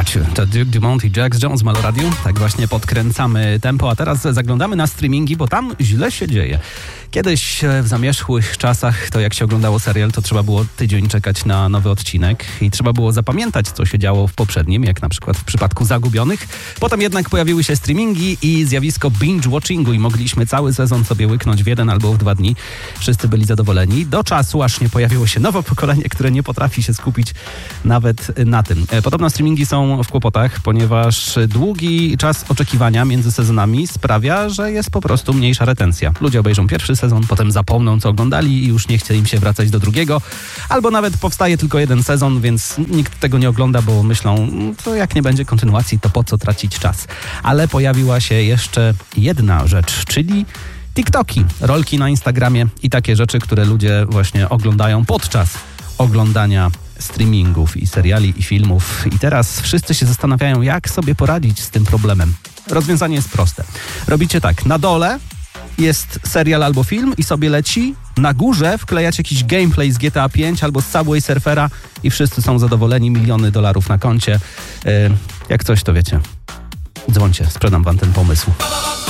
przyjaciel. To Duke Dumont i Jax Jones, Malo Radio. Tak właśnie podkręcamy tempo, a teraz zaglądamy na streamingi, bo tam źle się dzieje. Kiedyś w zamierzchłych czasach, to jak się oglądało serial, to trzeba było tydzień czekać na nowy odcinek i trzeba było zapamiętać, co się działo w poprzednim, jak na przykład w przypadku Zagubionych. Potem jednak pojawiły się streamingi i zjawisko binge-watchingu i mogliśmy cały sezon sobie łyknąć w 1 albo w 2 dni. Wszyscy byli zadowoleni. Do czasu, aż nie pojawiło się nowe pokolenie, które nie potrafi się skupić nawet na tym. Podobno streamingi są w kłopotach, ponieważ długi czas oczekiwania między sezonami sprawia, że jest po prostu mniejsza retencja. Ludzie obejrzą pierwszy sezon, potem zapomną, co oglądali i już nie chce im się wracać do drugiego. Albo nawet powstaje tylko jeden sezon, więc nikt tego nie ogląda, bo myślą, to jak nie będzie kontynuacji, to po co tracić czas. Ale pojawiła się jeszcze jedna rzecz, czyli TikToki, rolki na Instagramie i takie rzeczy, które ludzie właśnie oglądają podczas oglądania streamingów i seriali i filmów. I teraz wszyscy się zastanawiają, jak sobie poradzić z tym problemem. Rozwiązanie jest proste. Robicie tak, na dole jest serial albo film i sobie leci, na górze wklejacie jakiś gameplay z GTA 5 albo z Subway Surfera i wszyscy są zadowoleni, miliony dolarów na koncie. Jak coś, to wiecie, dzwońcie, sprzedam wam ten pomysł.